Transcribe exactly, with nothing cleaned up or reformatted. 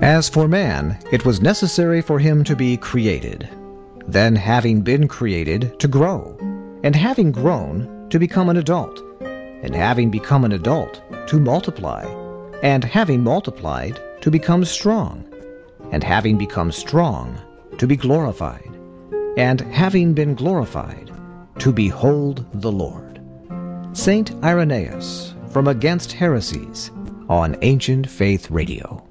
As for man, it was necessary for him to be created, then having been created, to grow, and having grown, to become an adult, and having become an adult, to multiply, and having multiplied, to become strong, and having become strong, to be glorified, and having been glorified, to behold the Lord. Saint Irenaeus, from Against Heresies, on Ancient Faith Radio.